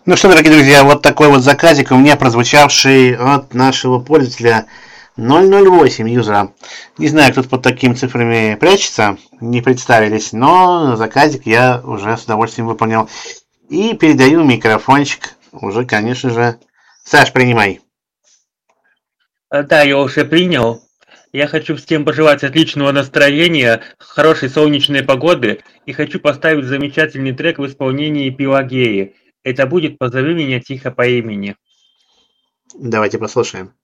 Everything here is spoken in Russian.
Ну что, дорогие друзья, вот такой вот заказик у меня прозвучавший от нашего пользователя 008 юзера. Не знаю, кто под такими цифрами прячется, не представились, но заказик я уже с удовольствием выполнил. И передаю микрофончик уже, конечно же. Саш, принимай. Да, я уже принял. Я хочу всем пожелать отличного настроения, хорошей солнечной погоды и хочу поставить замечательный трек в исполнении Пелагеи. Это будет «Позови меня тихо по имени». Давайте послушаем.